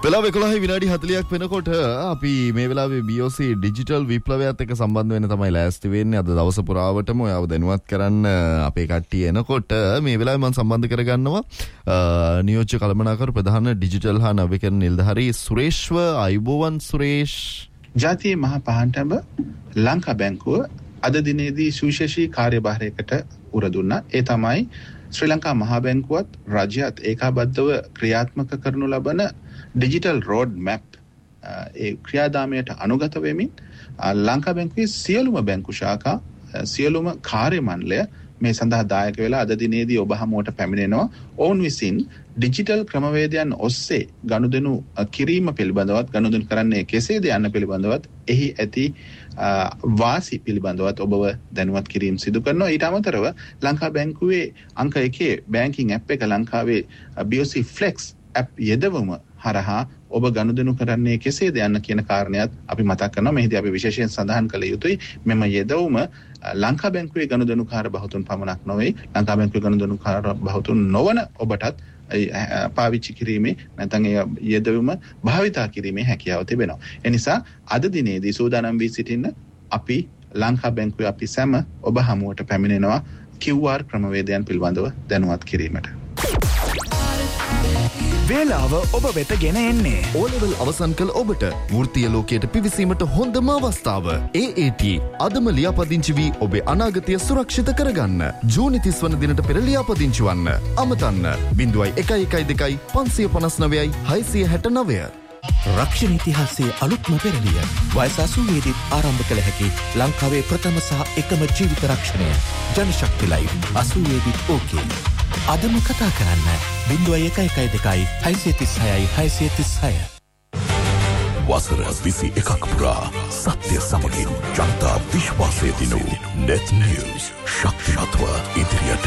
වෙලාව 11:40ක් වෙනකොට අපි මේ වෙලාවේ BOC ඩිජිටල් විප්ලවයත් එක්ක සම්බන්ධ වෙන්න තමයි ලෑස්ති වෙන්නේ. අද දවස පුරාවටම ඔයාව දැනුවත් කරන්න අපේ කට්ටිය එනකොට මේ වෙලාවේ මම සම්බන්ධ කරගන්නවා නියෝජ්‍ය කළමනාකරු ප්‍රධාන ඩිජිටල් හා නවීකරණ නිලධාරී සුරේෂ්ව. අයුබෝවන් සුරේෂ්. ජාතියේ මහා පහන්ටඹ ලංකා බැංකුව අද දිනේදී සුවිශේෂී කාර්යභාරයකට උර දුන්නා. ඒ තමයි ශ්‍රී ලංකා මහා බැංකුවත් රාජ්‍යයත් ඒකාබද්ධව ක්‍රියාත්මක කරනු ලබන ඩිජිටල් රෝඩ් මැප් ඒ ක්‍රියාදාමයට අනුගත වෙමින් ලංකා බැංකුවේ සියලුම බැංකු ශාඛා සියලුම කාර්ය මණ්ඩලය මේ සඳහා දායක වෙලා අද දිනේදී ඔබ හමුවට පැමිණෙනවා. ඔවුන් විසින් ඩිජිටල් ක්‍රමවේදයන් ඔස්සේ ගනුදෙනු කිරීම පිළිබඳවත් ගනුදෙනු කරන්නේ කෙසේද යන්න පිළිබඳවත් එහි ඇති වාසි පිළිබඳවත් ඔබව දැනුවත් කිරීම සිදු කරනවා. ඊට අමතරව ලංකා බැංකුවේ අංක 1 බැංකින් ඇප් එක ලංකාවේ BOC Flex ඇප් යෙදවම හරහා ඔබ ගනුදෙනු කරන්නේ කෙසේද යන්න කියන කාරණයක් අපි මතක් කරනවා. මෙහිදී අපි විශේෂයෙන් සඳහන් කළ යුතුයි මෙම යෙදවම ලංකා බැංකුවේ ගනුදෙනුකාර බහුතුන් පමණක් නොවේ. ලංකා බැංකුවේ ගනුදෙනුකාර බහුතුන් නොවන ඔබටත් පාවිච්චි කිරීමේ නැත්නම් ඒ යෙදවීම භාවිතා කිරීමේ හැකියාව තිබෙනවා. ඒ නිසා අද දිනේදී සූදානම් වී සිටින්න අපි ලංකා බැංකුවේ අපි සැම ඔබ හමුවට පැමිණෙනවා QR ක්‍රමවේදයන් පිළිබඳව දැනුවත් කිරීමට. වේලාව ඔබ වෙත ගෙන එන්නේ O-level අවසන් කළ ඔබට වෘත්තීය ලෝකයට පිවිසීමට හොඳම අවස්ථාව. AAT අදම ලියාපදිංචි වී ඔබේ අනාගතය සුරක්ෂිත කරගන්න. ජූනි 30 වන දිනට පෙර ලියාපදිංචි වන්න. අමතන්න 0112 559 669. රක්ෂණ ඉතිහාසයේ අලුත්ම පෙරළිය වයස 80 දී ආරම්භ කළ හැකි ලංකාවේ ප්‍රථම සහ එකම ජීවිත රක්ෂණය ජනශක්ති ලයිව් 80 දී ඕකේ. අදම කතා කරන්න 0112 636 636. වසර 21ක් පුරා සත්‍ය සමගින් ජනතා විශ්වාසය දිනු net news ශක්තිමත්ව ඉදිරියට.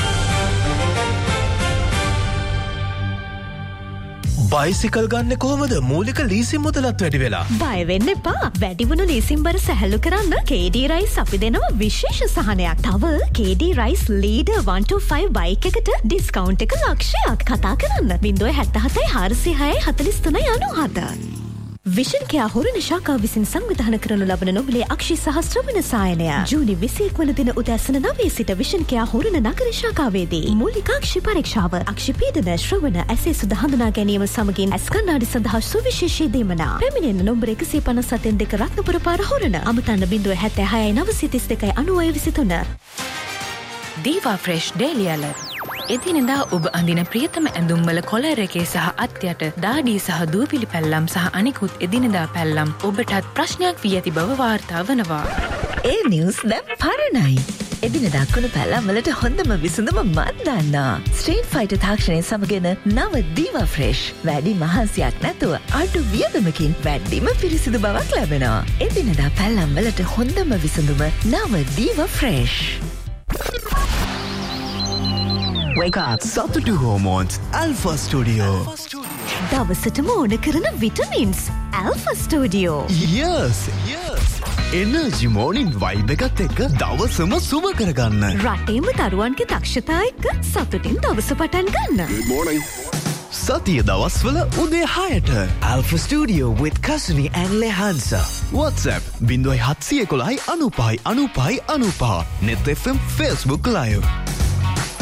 බයිසිකල් ගන්න කොහොමද? මූලික ලීසින් මුදලත් වැඩි වෙලා. බය වෙන්න එපා. වැඩි වුණු ලීසින් බර සැහැල්ලු කරන්න KD රයිස් අපි දෙනවා විශේෂ සහනයක්. තව KD රයිස් ලීඩර් 125 බයික් එකට ඩිස්කවුන්ට් එක ලක්ෂයක්. කතා කරන්න 077 406 43 97. විෂන් කියා හොරණ ශාඛාව විසින් සංවිධානය කරනු ලබන නොබලේ අක්ෂි සහ ශ්‍රවණ සායනය ජූනි 21 වන දින උදෑසන 9 සිට විෂන් කියා හොරණ නගර ශාඛාවේදී මූලික අක්ෂි පරීක්ෂාව අක්ෂි පීඩන ශ්‍රවණ ඇසේ සුද හඳුනා ගැනීම සමගින් ඇස් කණ්ණාඩි සඳහා සුවිශේෂී දීමනා පැමිණෙන නම්බර 157 2 රත්නපුර පාර හොරණ අමතන්න 076 932 9923. දීවා ෆ්‍රෙෂ් ඩේලි අලර්ට්. එදිනෙදා ඔබ අඳින ප්‍රියතම ඇඳුම්වල කොලර් එකේ සහ අත්යට දාඩිය සහ දූවිලි පැල්ලම් සහ අනිකුත් එදිනෙදා පැල්ලම් ඔබටත් ප්‍රශ්නයක් වී ඇති බව වාර්තා වනවා. ඒ නිවුස් දැන් පරණයි. එදිනෙදා කුණු පැල්ලම් වලට හොඳම විසඳුම මන් දන්නා. ස්ට්‍රීට් ෆයිටර් තාක්ෂණය සමගන නව දීවා ෆ්‍රෙෂ්. වැඩි මහන්සියක් නැතුව අඩු වියදමකින් වැඩිම පිරිසිදු බවක් ලැබෙනවා. එදිනෙදා පැල්ලම් වලට හොඳම විසඳුම නව දීවා ෆ්‍රෙෂ්. Wake up. සතුටු හෝමෝන්ස් Alpha Studio. දවසටම ඕන කරන vitamins Alpha Studio. Yes. Energy morning vibe එකත් එක්ක දවසම සුබ කරගන්න. රටේම දරුවන්ගේ දක්ෂතා එක්ක සතුටින් දවස පටන් ගන්න. Good morning. සතිය දවස්වල උදේ 6ට Alpha Studio with Kasuni and Lehansa. WhatsApp 0711 95 95 95. Net FM Facebook Live.